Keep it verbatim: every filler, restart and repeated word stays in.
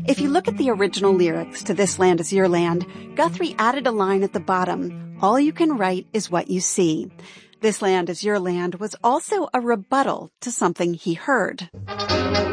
If you look at the original lyrics to This Land Is Your Land, Guthrie added a line at the bottom, "All you can write is what you see." This Land Is Your Land was also a rebuttal to something he heard.